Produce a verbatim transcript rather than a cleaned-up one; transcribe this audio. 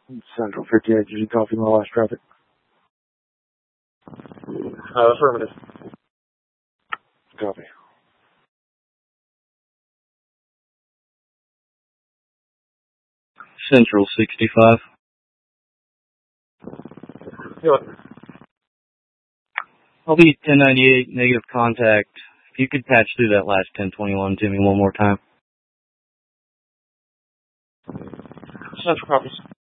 Central fifty-eight, did you copy my last traffic? Uh, affirmative. Copy. Central sixty-five. Yep. I'll be ten ninety-eight, negative contact. If you could patch through that last ten twenty-one to me one more time. Central copies.